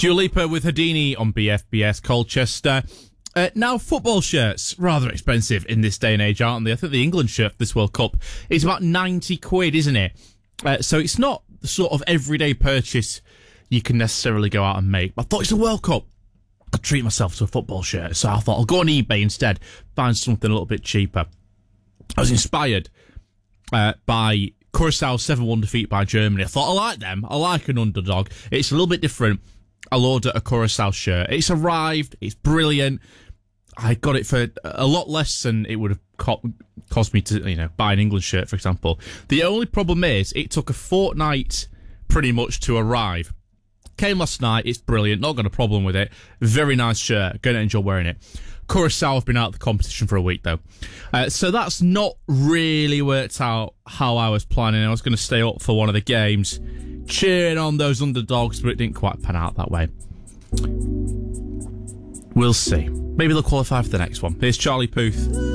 Dua Lipa with Houdini on BFBS Colchester. Now, football shirts, rather expensive in this day and age, aren't they? I think the England shirt for this World Cup is about 90 quid, isn't it? So it's not the sort of everyday purchase you can necessarily go out and make. But I thought it's the World Cup. I'd treat myself to a football shirt. So I thought I'll go on eBay instead, find something a little bit cheaper. I was inspired by Curacao 7-1 defeat by Germany. I thought, I like them. I like an underdog. It's a little bit different. I'll order a Curacao shirt. It's arrived. It's brilliant. I got it for a lot less than it would have cost me to, buy an England shirt, for example. The only problem is it took a fortnight pretty much to arrive. Came last night. It's brilliant. Not got a problem with it. Very nice shirt. Going to enjoy wearing it. Curacao have been out of the competition for a week, though. So that's not really worked out how I was planning. I was going to stay up for one of the games, cheering on those underdogs, but it didn't quite pan out that way. We'll see. Maybe they'll qualify for the next one. Here's Charlie Puth.